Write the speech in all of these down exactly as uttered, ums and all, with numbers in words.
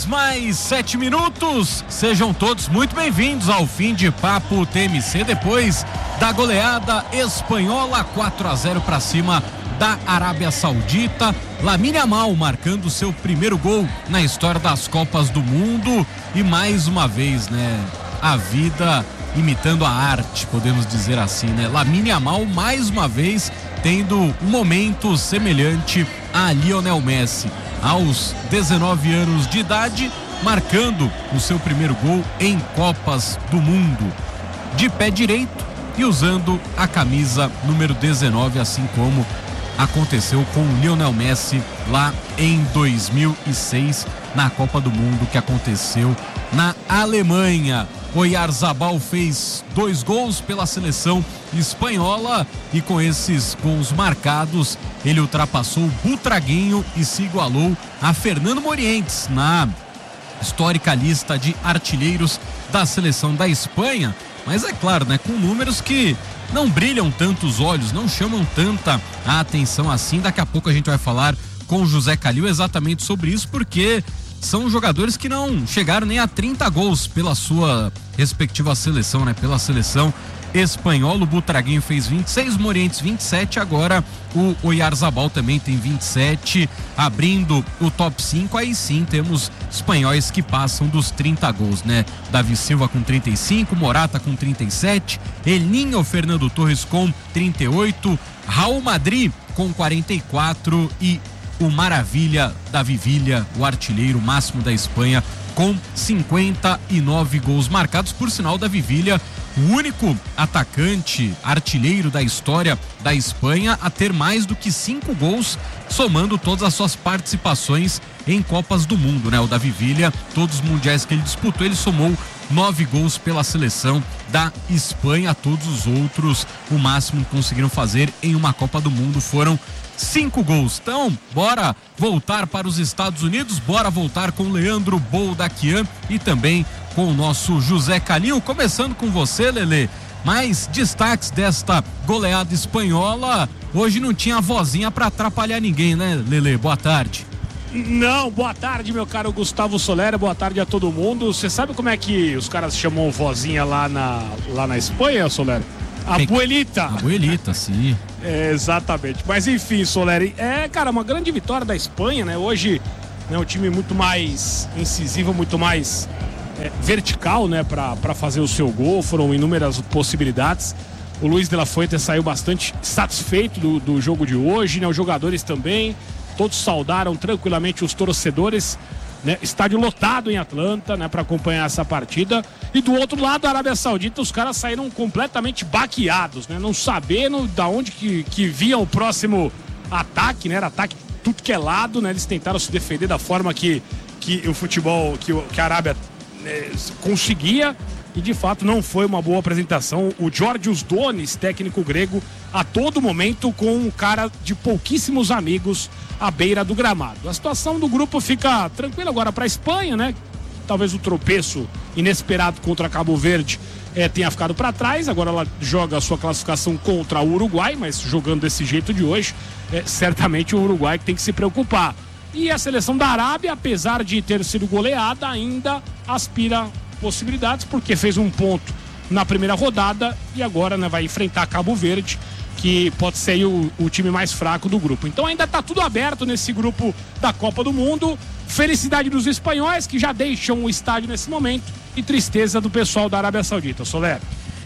horas mais sete minutos. Sejam todos muito bem-vindos ao fim de Papo T M C, depois da goleada espanhola quatro a zero para cima da Arábia Saudita. Lamine Yamal marcando seu primeiro gol na história das Copas do Mundo e mais uma vez, né, a vida imitando a arte, podemos dizer assim, né? Lamine Yamal mais uma vez tendo um momento semelhante a Lionel Messi, aos dezenove anos de idade, marcando o seu primeiro gol em Copas do Mundo, de pé direito e usando a camisa número dezenove, assim como aconteceu com Lionel Messi lá em dois mil e seis, na Copa do Mundo que aconteceu na Alemanha. Oyarzabal fez dois gols pela seleção espanhola e com esses gols marcados ele ultrapassou o Butraguinho e se igualou a Fernando Morientes na histórica lista de artilheiros da seleção da Espanha. Mas é claro, né, com números que não brilham tanto os olhos, não chamam tanta a atenção assim. Daqui a pouco a gente vai falar com o José Calil exatamente sobre isso, porque são jogadores que não chegaram nem a trinta gols pela sua respectiva seleção, né? Pela seleção espanhola. O Butraguinho fez vinte e seis, Morientes vinte e sete, agora o Oyarzabal também tem vinte e sete, abrindo o top cinco. Aí sim temos espanhóis que passam dos trinta gols, né? Davi Silva com trinta e cinco, Morata com trinta e sete, El Niño Fernando Torres com trinta e oito, Raul Madrid com quarenta e quatro e o Maravilha Davi Villa, o artilheiro máximo da Espanha, com cinquenta e nove gols marcados. Por sinal, Davi Villa, o único atacante artilheiro da história da Espanha a ter mais do que cinco gols, somando todas as suas participações em Copas do Mundo, né? O Davi Villa, todos os mundiais que ele disputou, ele somou nove gols pela seleção da Espanha. Todos os outros, o máximo que conseguiram fazer em uma Copa do Mundo foram cinco gols. Então, bora voltar para os Estados Unidos, bora voltar com Leandro Boldaquian e também com o nosso José Calil. Começando com você, Lelê, mais destaques desta goleada espanhola. Hoje não tinha vozinha para atrapalhar ninguém, né, Lelê? Boa tarde. Não, boa tarde, meu caro Gustavo Solera, boa tarde a todo mundo. Você sabe como é que os caras chamam vozinha lá na, lá na Espanha, Solera? Abuelita. Abuelita, sim. É, exatamente. Mas enfim, Soleri, é, cara, uma grande vitória da Espanha, né? Hoje, né, um time muito mais incisivo, muito mais é, vertical, né? Pra, pra fazer o seu gol. Foram inúmeras possibilidades. O Luiz de la Fuente saiu bastante satisfeito do, do jogo de hoje, né? Os jogadores também. Todos saudaram tranquilamente os torcedores. Né, estádio lotado em Atlanta, né, para acompanhar essa partida. E do outro lado, a Arábia Saudita, os caras saíram completamente baqueados, né, não sabendo da onde que, que vinha o próximo ataque, né, era ataque tudo que é lado, né, eles tentaram se defender da forma que, que o futebol, que, que a Arábia né, conseguia. E de fato não foi uma boa apresentação. O Georgios Donis, técnico grego, a todo momento com um cara de pouquíssimos amigos à beira do gramado. A situação do grupo fica tranquila agora para a Espanha, né? Talvez o tropeço inesperado contra Cabo Verde eh, tenha ficado para trás. Agora ela joga a sua classificação contra o Uruguai, mas jogando desse jeito de hoje, eh, certamente o Uruguai tem que se preocupar. E a seleção da Arábia, apesar de ter sido goleada, ainda aspira possibilidades, porque fez um ponto na primeira rodada e agora né, vai enfrentar Cabo Verde, que pode ser o, o time mais fraco do grupo. Então ainda está tudo aberto nesse grupo da Copa do Mundo. Felicidade dos espanhóis que já deixam o estádio nesse momento e tristeza do pessoal da Arábia Saudita. Soler.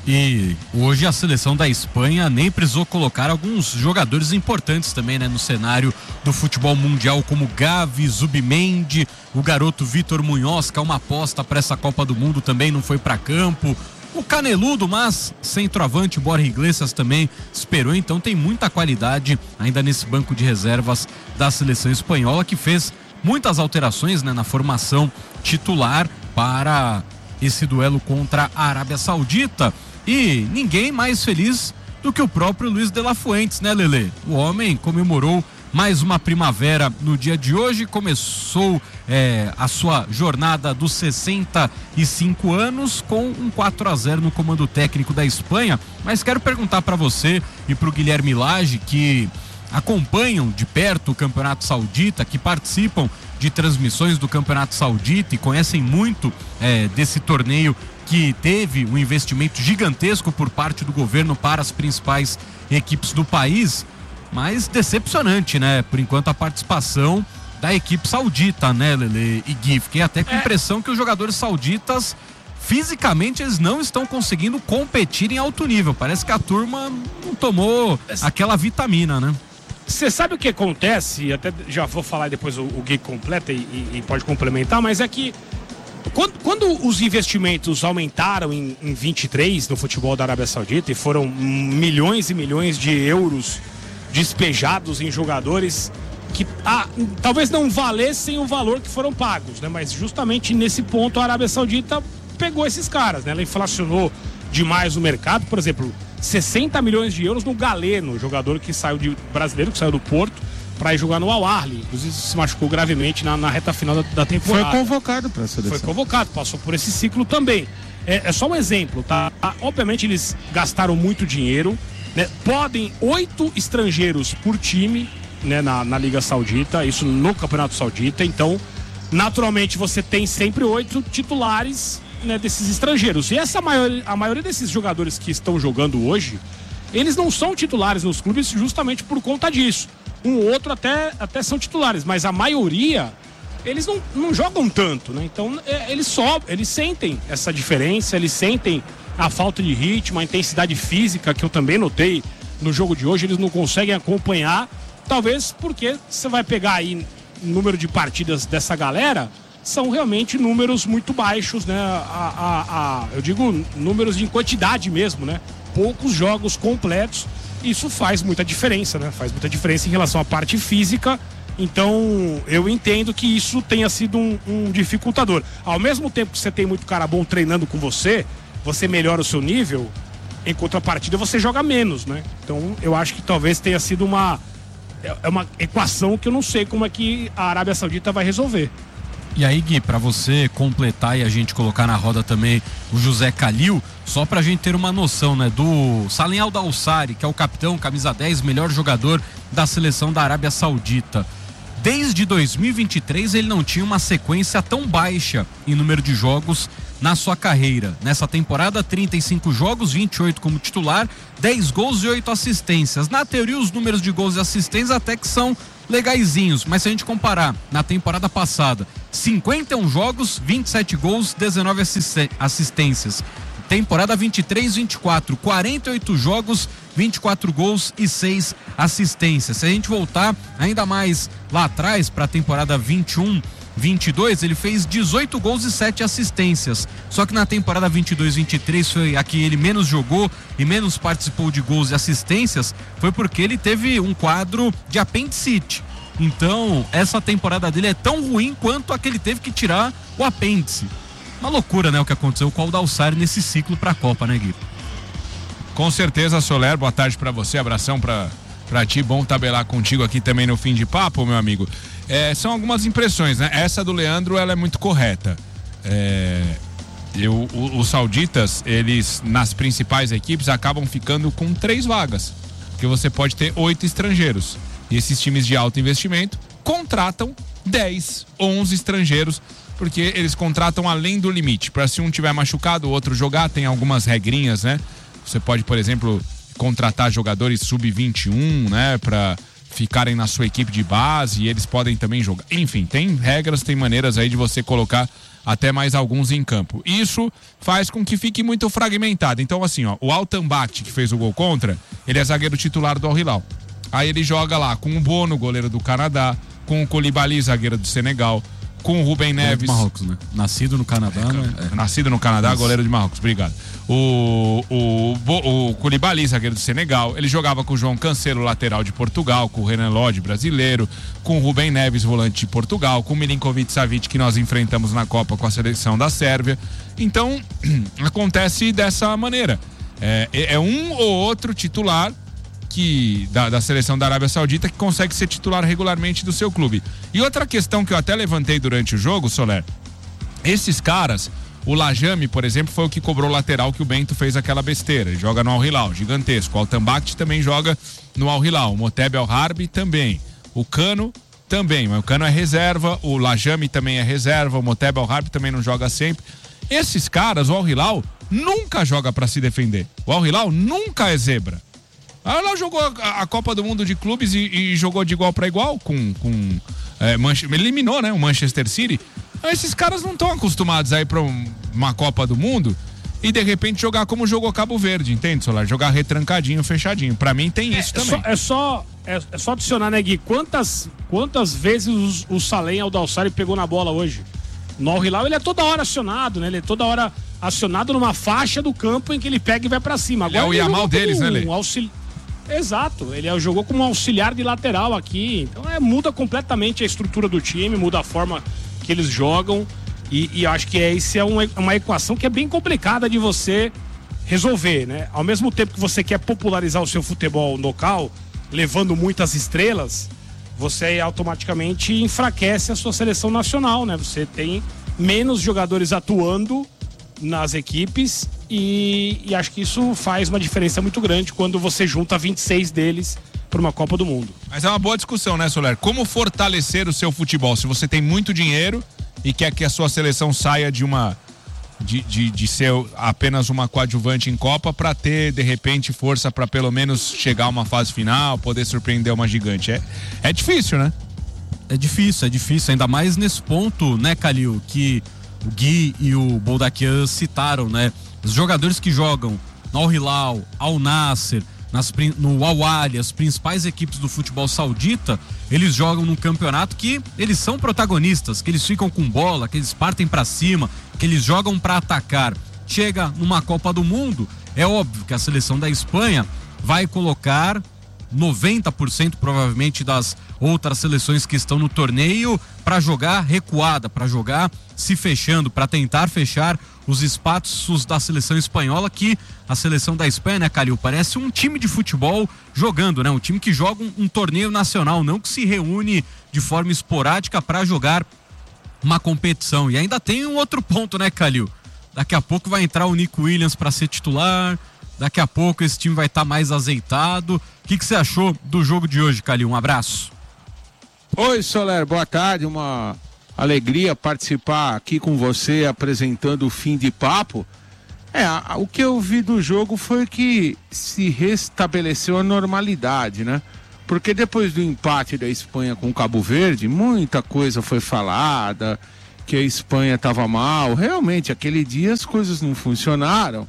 E hoje a seleção da Espanha nem precisou colocar alguns jogadores importantes também, né, no cenário do futebol mundial, como Gavi, Zubimendi, o garoto Vitor Munhoz, que é uma aposta para essa Copa do Mundo, também não foi para campo. O caneludo, mas centroavante, Borja Iglesias também esperou. Então tem muita qualidade ainda nesse banco de reservas da seleção espanhola, que fez muitas alterações, né, na formação titular para esse duelo contra a Arábia Saudita. E ninguém mais feliz do que o próprio Luiz de la Fuente, né, Lelê? O homem comemorou mais uma primavera no dia de hoje, começou é, a sua jornada dos sessenta e cinco anos com um quatro a zero no comando técnico da Espanha. Mas quero perguntar para você e para o Guilherme Lage, que acompanham de perto o Campeonato Saudita, que participam de transmissões do Campeonato Saudita e conhecem muito é, desse torneio que teve um investimento gigantesco por parte do governo para as principais equipes do país, mas decepcionante, né? Por enquanto a participação da equipe saudita, né, Lele e Gui? Fiquei até com a impressão que os jogadores sauditas, fisicamente, eles não estão conseguindo competir em alto nível. Parece que a turma não tomou aquela vitamina, né? Você sabe o que acontece? Até já vou falar e depois o, o Gui completa e, e, e pode complementar, mas é que Quando, quando os investimentos aumentaram em, em vinte e três no futebol da Arábia Saudita e foram milhões e milhões de euros despejados em jogadores que ah, talvez não valessem o valor que foram pagos, né? Mas justamente nesse ponto a Arábia Saudita pegou esses caras, né? Ela inflacionou demais o mercado, por exemplo, sessenta milhões de euros no Galeno, jogador que saiu de brasileiro, que saiu do Porto, para ir jogar no Al Ahly, inclusive se machucou gravemente na, na reta final da, da temporada. Foi convocado para a seleção. Foi convocado, passou por esse ciclo também. É, é só um exemplo, tá? Obviamente eles gastaram muito dinheiro, né? Podem oito estrangeiros por time, né, na, na Liga Saudita, isso no Campeonato Saudita, então naturalmente você tem sempre oito titulares, né, desses estrangeiros. E essa maioria, a maioria desses jogadores que estão jogando hoje, eles não são titulares nos clubes justamente por conta disso. Um ou outro até, até são titulares, mas a maioria, eles não, não jogam tanto, né? Então, é, eles só, eles sentem essa diferença, eles sentem a falta de ritmo, a intensidade física, que eu também notei no jogo de hoje, eles não conseguem acompanhar, talvez porque você vai pegar aí o número de partidas dessa galera, são realmente números muito baixos, né? A, a, a, eu digo números em quantidade mesmo, né? Poucos jogos completos. Isso faz muita diferença, né? Faz muita diferença em relação à parte física. Então, eu entendo que isso tenha sido um, um dificultador. Ao mesmo tempo que você tem muito cara bom treinando com você, você melhora o seu nível, em contrapartida você joga menos, né? Então, eu acho que talvez tenha sido uma, é uma equação que eu não sei como é que a Arábia Saudita vai resolver. E aí, Gui, para você completar e a gente colocar na roda também o José Calil, só pra gente ter uma noção, né, do Salem Al Dawsari, que é o capitão, camisa dez, melhor jogador da seleção da Arábia Saudita. Desde dois mil e vinte e três ele não tinha uma sequência tão baixa em número de jogos na sua carreira. Nessa temporada, trinta e cinco jogos, vinte e oito como titular, dez gols e oito assistências. Na teoria, os números de gols e assistências até que são legaizinhos, mas se a gente comparar na temporada passada, cinquenta e um jogos, vinte e sete gols, dezenove assistências. Temporada vinte e três vinte e quatro, quarenta e oito jogos, vinte e quatro gols e seis assistências. Se a gente voltar ainda mais lá atrás para a temporada vinte e um vinte e dois, ele fez dezoito gols e sete assistências. Só que na temporada vinte e dois vinte e três foi a que ele menos jogou e menos participou de gols e assistências, foi porque ele teve um quadro de apendicite. Então, essa temporada dele é tão ruim quanto a que ele teve que tirar o apêndice. Uma loucura, né, o que aconteceu com o Dawsari nesse ciclo pra Copa, né, Gui? Com certeza, Soler, boa tarde pra você, abração pra, pra ti, bom tabelar contigo aqui também no Fim de Papo, meu amigo. É, são algumas impressões, né? Essa do Leandro, ela é muito correta. É, eu, o, os sauditas, eles, nas principais equipes, acabam ficando com três vagas, porque você pode ter oito estrangeiros. E esses times de alto investimento contratam dez, onze estrangeiros, porque eles contratam além do limite. Para se um tiver machucado, o outro jogar, tem algumas regrinhas, né? Você pode, por exemplo, contratar jogadores sub vinte e um, né? Para ficarem na sua equipe de base e eles podem também jogar. Enfim, tem regras, tem maneiras aí de você colocar até mais alguns em campo. Isso faz com que fique muito fragmentado. Então, assim, ó, o Altambakti, que fez o gol contra, ele é zagueiro titular do Al Hilal. Aí ele joga lá com o Bono, goleiro do Canadá, com o Koulibaly, zagueiro do Senegal, com o Rubem Neves. Marrocos, né? Nascido no Canadá, é, né? É. Nascido no Canadá, Isso. Goleiro de Marrocos, obrigado. O, o, o, o Koulibaly, zagueiro do Senegal, ele jogava com o João Cancelo, lateral de Portugal, com o Renan Lodge, brasileiro, com o Rubem Neves, volante de Portugal, com o Milinkovic Savic, que nós enfrentamos na Copa com a seleção da Sérvia. Então, acontece dessa maneira. É, é um ou outro titular que, da, da seleção da Arábia Saudita que consegue ser titular regularmente do seu clube. E outra questão que eu até levantei durante o jogo, Soler, esses caras, O Lajami, por exemplo, foi o que cobrou o lateral que o Bento fez aquela besteira. Ele joga no Al Hilal, gigantesco. O Altambact também joga no Al Hilal. O Moteb El Harbi também. O Cano também, mas o Cano é reserva. O Lajami também é reserva. O Moteb El Harbi também não joga sempre. Esses caras, o Al Hilal nunca joga pra se defender. O Al Hilal nunca é zebra. O Al Hilal jogou a, a Copa do Mundo de clubes e, e jogou de igual pra igual com... com é, Manche... eliminou, né, o Manchester City. Esses caras não estão acostumados a ir pra um, uma Copa do Mundo e de repente jogar como jogou Cabo Verde, entende, Solar? Jogar retrancadinho, fechadinho. Pra mim tem isso é, também. É só, é, só, é, é só adicionar, né, Gui? Quantas, quantas vezes o, o Salem Aldalsari pegou na bola hoje? No Al Hilal ele é toda hora acionado, né? Ele é toda hora acionado numa faixa do campo em que ele pega e vai pra cima. Agora, é o Yamal deles, né, Lê? Um auxili... Exato, ele jogou como um auxiliar de lateral aqui. Então é, muda completamente a estrutura do time, muda a forma que eles jogam e, e acho que é, isso é uma, uma equação que é bem complicada de você resolver, né? Ao mesmo tempo que você quer popularizar o seu futebol local, levando muitas estrelas, você automaticamente enfraquece a sua seleção nacional, né? Você tem menos jogadores atuando nas equipes e, e acho que isso faz uma diferença muito grande quando você junta vinte e seis deles para uma Copa do Mundo. Mas é uma boa discussão, né, Soler? Como fortalecer o seu futebol? Se você tem muito dinheiro e quer que a sua seleção saia de uma de, de, de ser apenas uma coadjuvante em Copa para ter, de repente, força para pelo menos chegar a uma fase final, poder surpreender uma gigante. É, é difícil, né? É difícil, é difícil, ainda mais nesse ponto, né, Calil, que o Gui e o Boldaquian citaram, né? Os jogadores que jogam no Al Hilal, Al Nassr, Nas, no Al Ahly, as principais equipes do futebol saudita, eles jogam num campeonato que eles são protagonistas, que eles ficam com bola, que eles partem pra cima, que eles jogam pra atacar. Chega numa Copa do Mundo, é óbvio que a seleção da Espanha vai colocar noventa por cento provavelmente das outras seleções que estão no torneio para jogar recuada, para jogar se fechando, para tentar fechar os espaços da seleção espanhola, que a seleção da Espanha, né, Calil, parece um time de futebol jogando, né? Um time que joga um, um torneio nacional, não que se reúne de forma esporádica para jogar uma competição. E ainda tem um outro ponto, né, Calil? Daqui a pouco vai entrar o Nico Williams para ser titular, daqui a pouco esse time vai estar tá mais azeitado. O que, que você achou do jogo de hoje, Calil? Um abraço. Oi, Soler, boa tarde, uma alegria participar aqui com você apresentando o Fim de Papo. É, a, o que eu vi do jogo foi que se restabeleceu a normalidade, né? Porque depois do empate da Espanha com Cabo Verde, muita coisa foi falada, que a Espanha estava mal. Realmente, aquele dia as coisas não funcionaram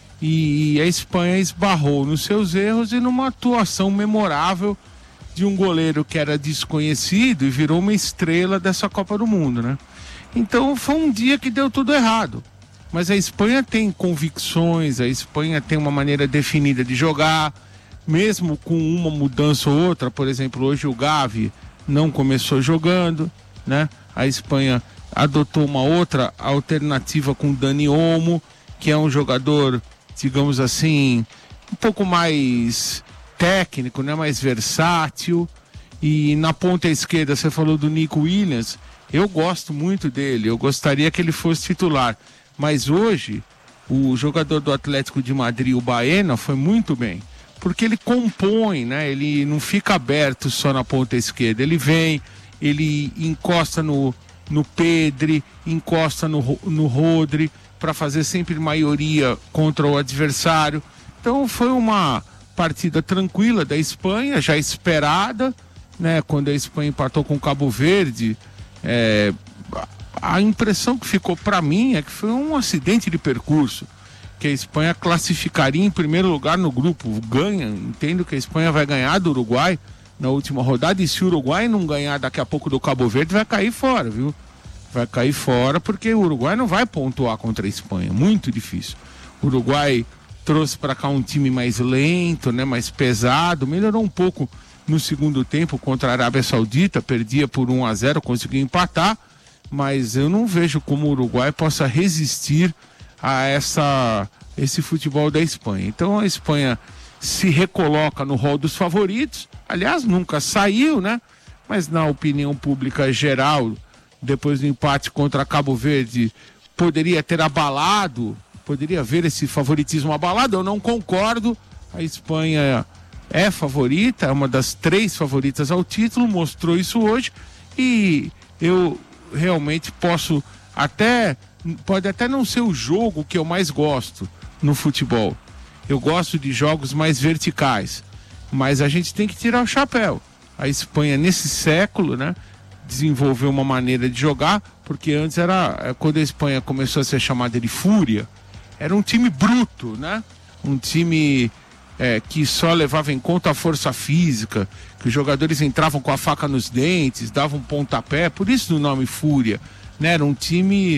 e a Espanha esbarrou nos seus erros e numa atuação memorável de um goleiro que era desconhecido e virou uma estrela dessa Copa do Mundo, né? Então foi um dia que deu tudo errado. Mas a Espanha tem convicções, a Espanha tem uma maneira definida de jogar, mesmo com uma mudança ou outra. Por exemplo, hoje o Gavi não começou jogando, né? A Espanha adotou uma outra alternativa com o Dani Olmo, que é um jogador, digamos assim, um pouco mais técnico, né, mais versátil. E na ponta esquerda você falou do Nico Williams. Eu gosto muito dele, eu gostaria que ele fosse titular, mas hoje o jogador do Atlético de Madrid, o Baena, foi muito bem, porque ele compõe, né? Ele não fica aberto só na ponta esquerda, ele vem, ele encosta no, no Pedri, encosta no, no Rodri, para fazer sempre maioria contra o adversário. Então foi uma partida tranquila da Espanha, já esperada, né? Quando a Espanha empatou com o Cabo Verde, é, a impressão que ficou para mim é que foi um acidente de percurso, que a Espanha classificaria em primeiro lugar no grupo, ganha, entendo que a Espanha vai ganhar do Uruguai na última rodada, e se o Uruguai não ganhar daqui a pouco do Cabo Verde, vai cair fora, viu? Vai cair fora porque o Uruguai não vai pontuar contra a Espanha, muito difícil. O Uruguai trouxe para cá um time mais lento, né, mais pesado, melhorou um pouco no segundo tempo contra a Arábia Saudita, perdia por um a zero, conseguiu empatar, mas eu não vejo como o Uruguai possa resistir a essa, esse futebol da Espanha. Então a Espanha se recoloca no rol dos favoritos, aliás, nunca saiu, né? Mas na opinião pública geral, depois do empate contra Cabo Verde, poderia ter abalado, poderia ver esse favoritismo abalado. Eu não concordo. A Espanha é favorita, é uma das três favoritas ao título, mostrou isso hoje, e eu realmente posso até, pode até não ser o jogo que eu mais gosto no futebol. Eu gosto de jogos mais verticais, mas a gente tem que tirar o chapéu. A Espanha, nesse século, né, desenvolveu uma maneira de jogar, porque antes era, quando a Espanha começou a ser chamada de Fúria, era um time bruto, né? Um time é, que só levava em conta a força física, que os jogadores entravam com a faca nos dentes, davam um pontapé, por isso o nome Fúria, né? Era um time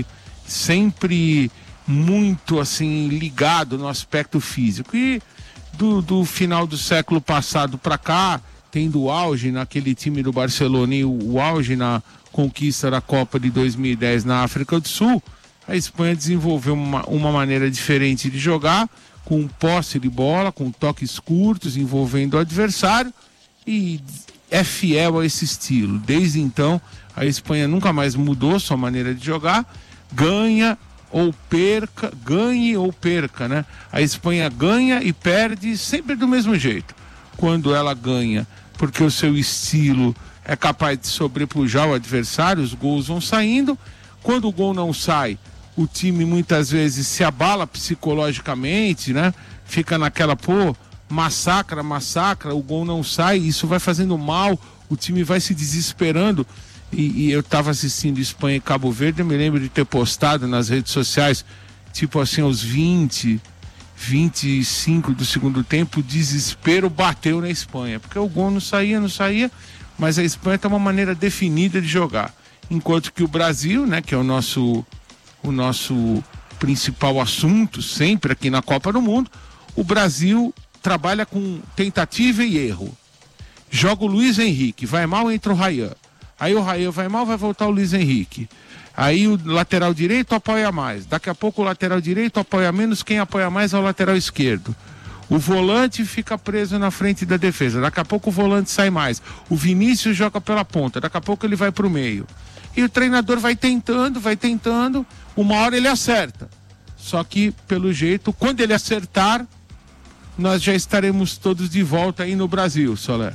sempre muito assim ligado no aspecto físico. E do, do final do século passado para cá, tendo o auge naquele time do Barcelona e o, o auge na conquista da Copa de dois mil e dez na África do Sul, a Espanha desenvolveu uma, uma maneira diferente de jogar, com posse de bola, com toques curtos, envolvendo o adversário, e é fiel a esse estilo. Desde então, a Espanha nunca mais mudou sua maneira de jogar, ganha ou perca, ganhe ou perca, né? A Espanha ganha e perde sempre do mesmo jeito. Quando ela ganha, porque o seu estilo é capaz de sobrepujar o adversário, os gols vão saindo. Quando o gol não sai, o time muitas vezes se abala psicologicamente, né? Fica naquela, pô, massacra, massacra, o gol não sai, isso vai fazendo mal, o time vai se desesperando. E, e eu estava assistindo Espanha e Cabo Verde, eu me lembro de ter postado nas redes sociais, tipo assim, aos vinte, vinte e cinco do segundo tempo, o desespero bateu na Espanha, porque o gol não saía, não saía, mas a Espanha tem uma maneira definida de jogar. Enquanto que o Brasil, né, que é o nosso... o nosso principal assunto sempre aqui na Copa do Mundo, o Brasil trabalha com tentativa e erro. Joga o Luiz Henrique, vai mal, entra o Rayan. Aí o Rayan vai mal, vai voltar o Luiz Henrique. Aí o lateral direito apoia mais. Daqui a pouco o lateral direito apoia menos, quem apoia mais é o lateral esquerdo. O volante fica preso na frente da defesa. Daqui a pouco o volante sai mais. O Vinícius joga pela ponta, daqui a pouco ele vai para o meio. E o treinador vai tentando, vai tentando, uma hora ele acerta. Só que, pelo jeito, quando ele acertar, nós já estaremos todos de volta aí no Brasil, Soler.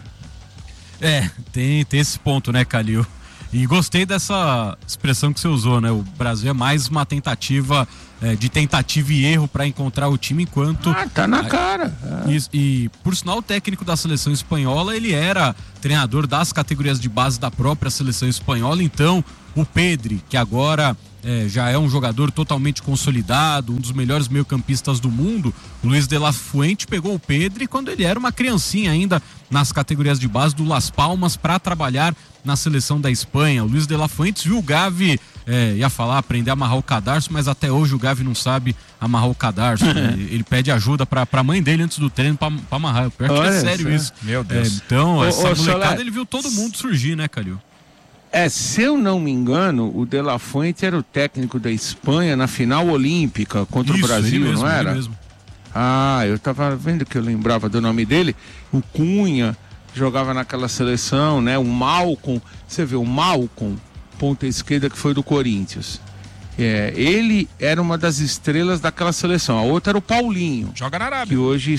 É, tem, tem esse ponto, né, Calil? E gostei dessa expressão que você usou, né? O Brasil é mais uma tentativa, é, de tentativa e erro para encontrar o time, enquanto... Ah, tá na cara. É. E, e, por sinal, o técnico da seleção espanhola, ele era treinador das categorias de base da própria seleção espanhola, então o Pedri, que agora é, já é um jogador totalmente consolidado, um dos melhores meio-campistas do mundo, o Luis de la Fuente pegou o Pedri quando ele era uma criancinha ainda nas categorias de base do Las Palmas para trabalhar na seleção da Espanha. O Luis de la Fuente viu o Gavi, é, ia falar, aprender a amarrar o cadarço, mas até hoje o Gavi não sabe amarrar o cadarço. ele, ele pede ajuda pra, pra mãe dele antes do treino pra, pra amarrar. Pior que é sério isso. Meu Deus. É, então, Ô, essa ô, molecada, Soler, ele viu todo mundo surgir, né, Calil? É, se eu não me engano, o De La Fuente era o técnico da Espanha na final olímpica contra Isso, o Brasil, mesmo, não era? Mesmo. Ah, eu tava vendo que eu lembrava do nome dele. O Cunha jogava naquela seleção, né? O Malcom, você vê, o Malcom, ponta esquerda, que foi do Corinthians. É, ele era uma das estrelas daquela seleção. A outra era o Paulinho. Joga na Arábia. Que hoje...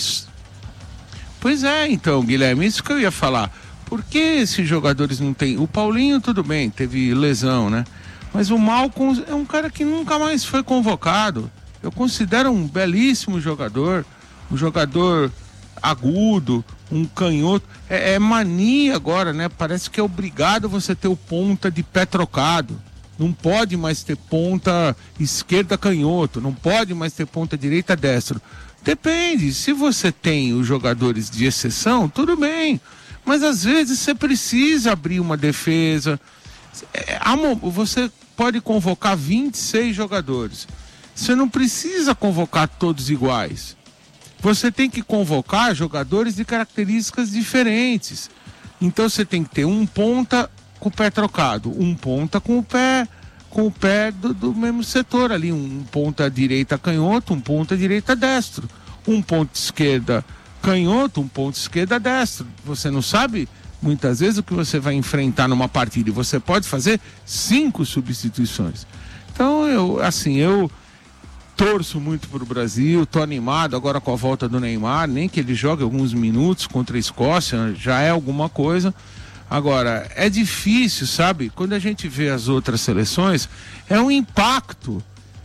Pois é, então, Guilherme, isso que eu ia falar. Por que esses jogadores não têm... O Paulinho, tudo bem, teve lesão, né? Mas o Malcom é um cara que nunca mais foi convocado. Eu considero um belíssimo jogador, um jogador agudo, um canhoto. É, é mania agora, né? Parece que é obrigado você ter o ponta de pé trocado. Não pode mais ter ponta esquerda canhoto, não pode mais ter ponta direita destro. Depende, se você tem os jogadores de exceção, tudo bem. Mas às vezes você precisa abrir uma defesa. É, você pode convocar vinte e seis jogadores. Você não precisa convocar todos iguais. Você tem que convocar jogadores de características diferentes. Então você tem que ter um ponta com o pé trocado, um ponta com o pé com o pé do, do mesmo setor ali, um ponta direita canhoto, um ponta direita destro, um ponta esquerda canhoto, um ponta esquerda destro. Você não sabe muitas vezes o que você vai enfrentar numa partida e você pode fazer cinco substituições. Então, eu, assim, eu torço muito pro Brasil, tô animado agora com a volta do Neymar, nem que ele jogue alguns minutos contra a Escócia, já é alguma coisa. Agora, é difícil, sabe? Quando a gente vê as outras seleções, é um impacto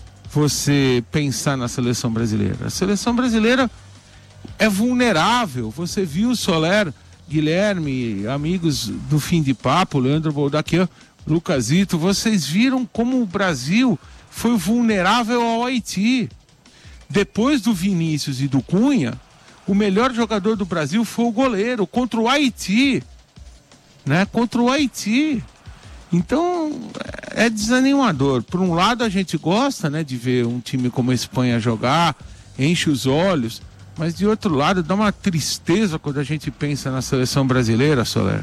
você pensar na seleção brasileira. A seleção brasileira é vulnerável. Você viu, Soler, Guilherme, amigos do Fim de Papo, Leandro Boldaquian, Lucasito, vocês viram como o Brasil foi vulnerável ao Haiti. Depois do Vinícius e do Cunha, o melhor jogador do Brasil foi o goleiro contra o Haiti. Né? Contra o Haiti. Então, é desanimador. Por um lado, a gente gosta, né, de ver um time como a Espanha jogar, enche os olhos, mas de outro lado, dá uma tristeza quando a gente pensa na seleção brasileira, Soler.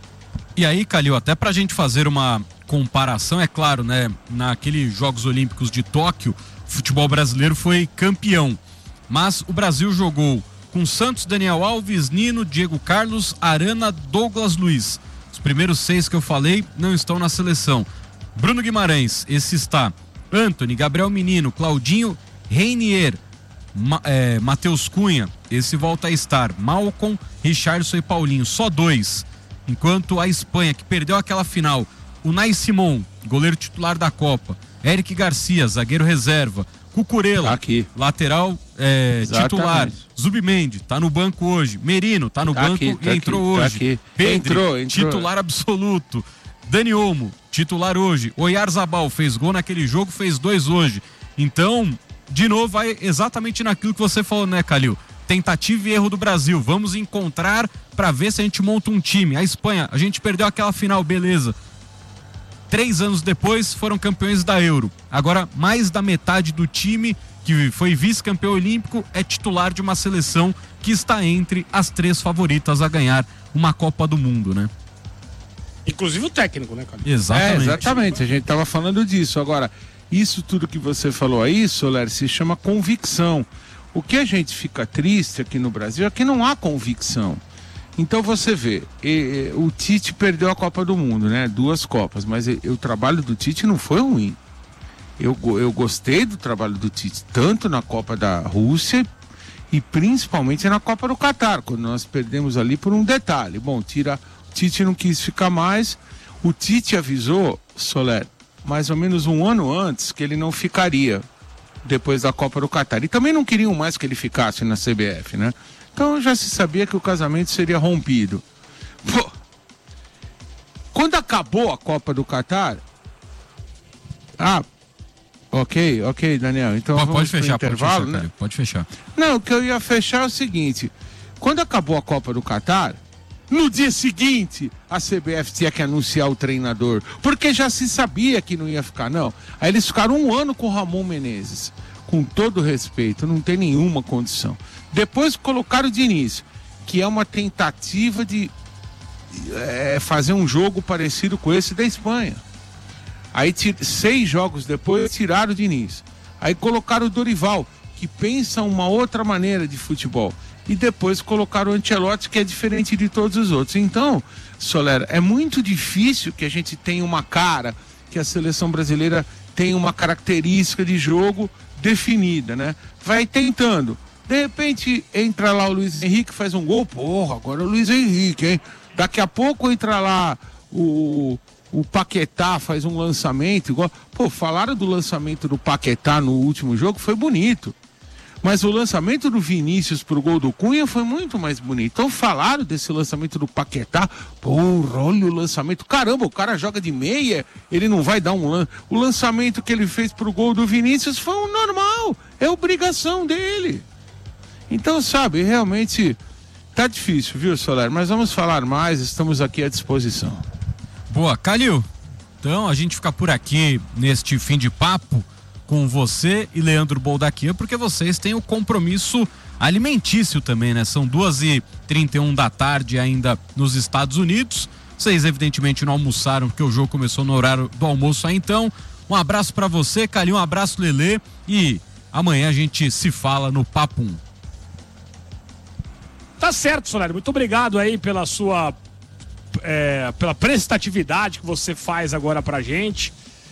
E aí, Calil, até pra gente fazer uma comparação, é claro, né, naqueles Jogos Olímpicos de Tóquio, o futebol brasileiro foi campeão, mas o Brasil jogou com Santos, Daniel Alves, Nino, Diego Carlos, Arana, Douglas Luiz. Os primeiros seis que eu falei não estão na seleção. Bruno Guimarães, esse está. Antony, Gabriel Menino, Claudinho, Reinier, Ma, é, Matheus Cunha, esse volta a estar. Malcom, Richarlison e Paulinho, só dois. Enquanto a Espanha, que perdeu aquela final, Unai Simon, goleiro titular da Copa, Eric Garcia, zagueiro reserva, Cucurella, aqui. lateral é, titular, Zubimendi, tá no banco hoje, Merino, tá no tá banco aqui, tá e entrou aqui, hoje, tá Pedri, entrou, entrou. titular absoluto, Dani Olmo, titular hoje, Oyarzabal fez gol naquele jogo, fez dois hoje. Então, de novo, vai exatamente naquilo que você falou, né, Calil? Tentativa e erro do Brasil, vamos encontrar para ver se a gente monta um time. A Espanha, a gente perdeu aquela final, beleza. Três anos depois foram campeões da Euro. Agora mais da metade do time que foi vice-campeão olímpico é titular de uma seleção que está entre as três favoritas a ganhar uma Copa do Mundo, né? Inclusive o técnico, né, cara? Exatamente. É, exatamente, a gente estava falando disso. Agora, isso tudo que você falou aí, Soler, se chama convicção. O que a gente fica triste aqui no Brasil é que não há convicção. Então você vê, e, e, o Tite perdeu a Copa do Mundo, né? Duas Copas, mas e, o trabalho do Tite não foi ruim. Eu, eu gostei do trabalho do Tite, tanto na Copa da Rússia e principalmente na Copa do Catar, quando nós perdemos ali por um detalhe. Bom, tira, o Tite não quis ficar mais, o Tite avisou, Soler, mais ou menos um ano antes que ele não ficaria depois da Copa do Catar. E também não queriam mais que ele ficasse na C B F, né? Então já se sabia que o casamento seria rompido. Pô, quando acabou a Copa do Catar... Ah, ok, ok, Daniel. Então pode, vamos pode fechar, intervalo, pode fechar, né? Pode fechar. Não, o que eu ia fechar é o seguinte. Quando acabou a Copa do Catar, no dia seguinte, a C B F tinha que anunciar o treinador, porque já se sabia que não ia ficar, não. Aí eles ficaram um ano com o Ramon Menezes. Com todo respeito, não tem nenhuma condição. Depois colocaram o Diniz, que é uma tentativa de é, fazer um jogo parecido com esse da Espanha. Aí, seis jogos depois, tiraram o Diniz. Aí colocaram o Dorival, que pensa uma outra maneira de futebol. E depois colocaram o Ancelotti, que é diferente de todos os outros. Então, Soler, é muito difícil que a gente tenha uma cara, que a seleção brasileira tenha uma característica de jogo definida, né? Vai tentando. De repente, entra lá o Luiz Henrique, faz um gol. Porra, agora é o Luiz Henrique, hein? Daqui a pouco entra lá o, o Paquetá, faz um lançamento. Igual... Pô, falaram do lançamento do Paquetá no último jogo, foi bonito. Mas o lançamento do Vinícius pro gol do Cunha foi muito mais bonito. Então falaram desse lançamento do Paquetá. Porra, olha o lançamento. Caramba, o cara joga de meia, ele não vai dar um lance. O lançamento que ele fez pro gol do Vinícius foi um normal. É obrigação dele. Então, sabe, realmente tá difícil, viu, Soler? Mas vamos falar mais, estamos aqui à disposição. Boa, Calil. Então a gente fica por aqui neste fim de papo com você e Leandro Boldaquian, porque vocês têm o compromisso alimentício também, né? São duas e trinta e um da tarde ainda nos Estados Unidos. Vocês evidentemente não almoçaram porque o jogo começou no horário do almoço aí, então. Um abraço pra você, Calil, um abraço, Lelê, e amanhã a gente se fala no Papo um. Tá certo, Soler. Muito obrigado aí pela sua é, pela prestatividade que você faz agora pra gente.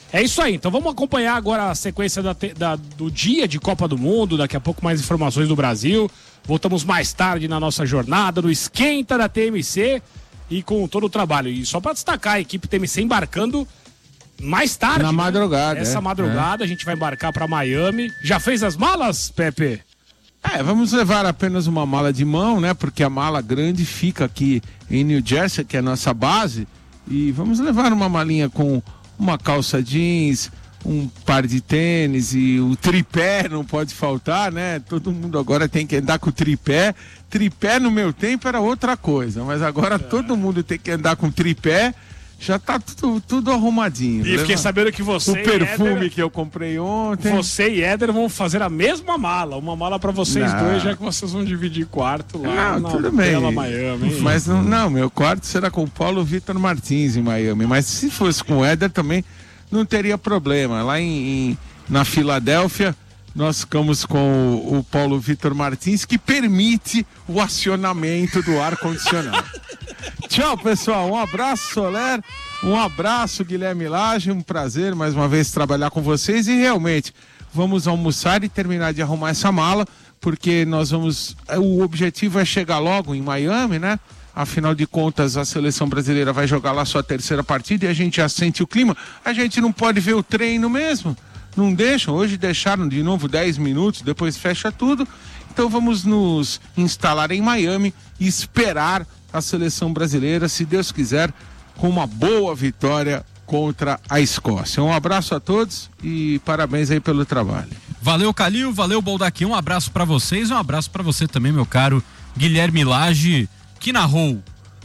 É isso aí, então vamos acompanhar agora a sequência da, da, do dia de Copa do Mundo, daqui a pouco mais informações do Brasil. Voltamos mais tarde na nossa jornada, no Esquenta da T M C e com todo o trabalho. E só para destacar, a equipe T M C embarcando mais tarde. Na né? madrugada. Essa é, madrugada é. a gente vai embarcar para Miami. Já fez as malas, Pepe? É, vamos levar apenas uma mala de mão, né? Porque a mala grande fica aqui em New Jersey, que é a nossa base. E vamos levar uma malinha com uma calça jeans, um par de tênis e o tripé não pode faltar, né? Todo mundo agora tem que andar com tripé. Tripé no meu tempo era outra coisa, mas agora é. todo mundo tem que andar com tripé. Já tá tudo, tudo arrumadinho. E fiquei sabendo que você o perfume Éder, que eu comprei ontem. Você e Éder vão fazer a mesma mala. Uma mala pra vocês não. dois, já que vocês vão dividir quarto lá não, na tudo bem. Bela Miami. Hein? Mas não, não, meu quarto será com o Paulo Vitor Martins em Miami. Mas se fosse com o Éder também não teria problema. Lá em, em na Filadélfia nós ficamos com o, o Paulo Vitor Martins, que permite o acionamento do ar-condicionado. Tchau, pessoal. Um abraço, Soler. Um abraço, Guilherme Lage. Um prazer, mais uma vez, trabalhar com vocês. E, realmente, vamos almoçar e terminar de arrumar essa mala, porque nós vamos... O objetivo é chegar logo em Miami, né? Afinal de contas, a seleção brasileira vai jogar lá sua terceira partida e a gente já sente o clima. A gente não pode ver o treino mesmo. Não deixam. Hoje deixaram de novo dez minutos, depois fecha tudo. Então vamos nos instalar em Miami e esperar a seleção brasileira, se Deus quiser, com uma boa vitória contra a Escócia. Um abraço a todos e parabéns aí pelo trabalho. Valeu, Calil, valeu, Boldaqui, um abraço para vocês, um abraço para você também, meu caro Guilherme Lage, que narrou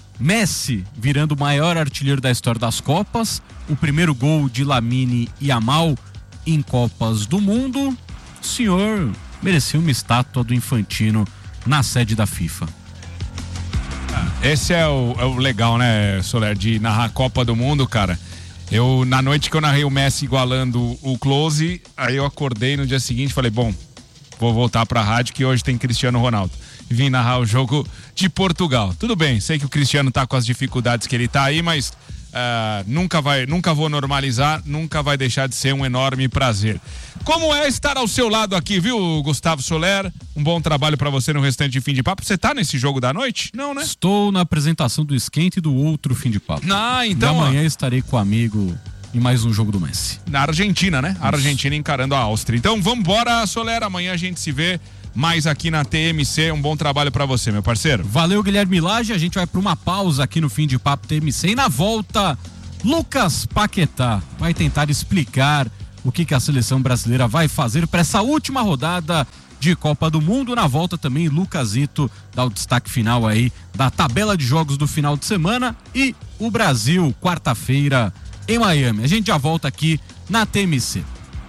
Messi virando o maior artilheiro da história das Copas, o primeiro gol de Lamine Yamal em Copas do Mundo. O senhor merecia uma estátua do Infantino na sede da FIFA. Esse é o, é o legal, né, Soler, de narrar a Copa do Mundo, cara. Eu, na noite que eu narrei o Messi igualando o Close, aí eu acordei no dia seguinte e falei, bom, vou voltar pra rádio que hoje tem Cristiano Ronaldo. E vim narrar o jogo de Portugal. Tudo bem, sei que o Cristiano tá com as dificuldades que ele tá aí, mas uh, nunca vai, nunca vou normalizar, nunca vai deixar de ser um enorme prazer. Como é estar ao seu lado aqui, viu, Gustavo Soler? Um bom trabalho pra você no restante de Fim de Papo. Você tá nesse jogo da noite? Não, né? Estou na apresentação do Esquenta e do outro Fim de Papo. Ah, então... E amanhã estarei com o amigo em mais um jogo do Messi. Na Argentina, né? A Argentina encarando a Áustria. Então vamos embora, Soler. Amanhã a gente se vê mais aqui na T M C. Um bom trabalho pra você, meu parceiro. Valeu, Guilherme Lage. A gente vai pra uma pausa aqui no Fim de Papo T M C. E na volta, Lucas Paquetá vai tentar explicar o que, que a seleção brasileira vai fazer para essa última rodada de Copa do Mundo. Na volta também, Lucasito dá o destaque final aí da tabela de jogos do final de semana e o Brasil, quarta-feira, em Miami. A gente já volta aqui na T M C.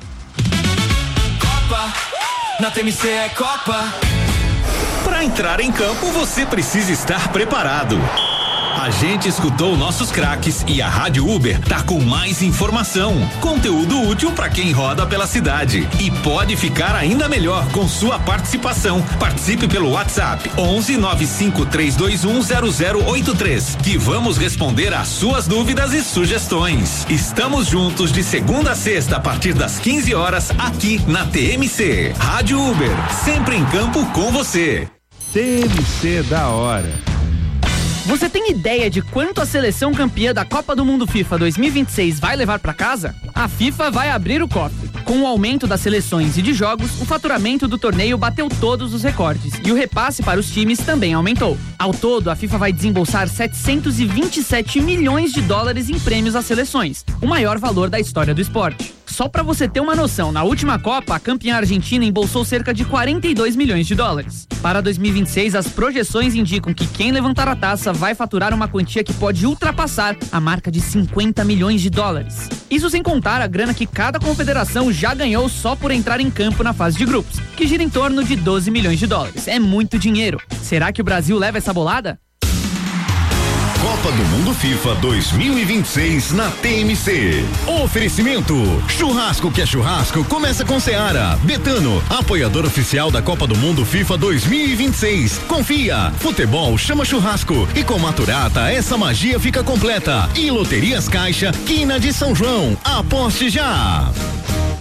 Copa, na T M C é Copa. Para entrar em campo, você precisa estar preparado. A gente escutou nossos craques e a Rádio Uber tá com mais informação, conteúdo útil para quem roda pela cidade e pode ficar ainda melhor com sua participação. Participe pelo WhatsApp onze nove cinco três dois um zero zero oito três que vamos responder às suas dúvidas e sugestões. Estamos juntos de segunda a sexta a partir das quinze horas aqui na T M C. Rádio Uber, sempre em campo com você. T M C da hora. Você tem ideia de quanto a seleção campeã da Copa do Mundo FIFA dois mil e vinte e seis vai levar para casa? A FIFA vai abrir o cofre. Com o aumento das seleções e de jogos, o faturamento do torneio bateu todos os recordes e o repasse para os times também aumentou. Ao todo, a FIFA vai desembolsar setecentos e vinte e sete milhões de dólares em prêmios às seleções, o maior valor da história do esporte. Só para você ter uma noção, na última Copa, a campeã argentina embolsou cerca de quarenta e dois milhões de dólares. Para dois mil e vinte e seis, as projeções indicam que quem levantar a taça vai faturar uma quantia que pode ultrapassar a marca de cinquenta milhões de dólares. Isso sem contar a grana que cada confederação já ganhou só por entrar em campo na fase de grupos, que gira em torno de doze milhões de dólares. É muito dinheiro. Será que o Brasil leva essa bolada? Copa Copa do Mundo FIFA dois mil e vinte e seis na T M C. Oferecimento: churrasco que é churrasco começa com Seara. Betano, apoiador oficial da Copa do Mundo FIFA dois mil e vinte e seis. Confia, futebol chama churrasco e com Maturata essa magia fica completa. E Loterias Caixa, Quina de São João. Aposte já.